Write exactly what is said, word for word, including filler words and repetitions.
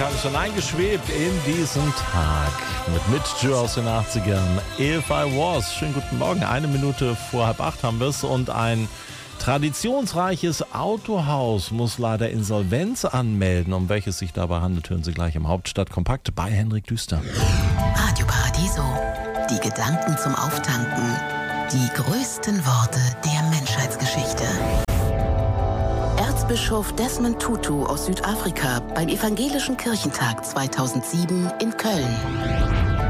musikalisch hineingeschwebt in diesen Tag. Mit Mitch aus den achtzigern. If I Was. Schönen guten Morgen. Eine Minute vor halb acht haben wir es. Und ein traditionsreiches Autohaus muss leider Insolvenz anmelden. Um welches sich dabei handelt, hören Sie gleich im Hauptstadtkompakt bei Henrik Düster. Radio Paradiso. Die Gedanken zum Auftanken. Die größten Worte der Menschheitsgeschichte. Erzbischof Desmond Tutu aus Südafrika beim Evangelischen Kirchentag zweitausendsieben in Köln.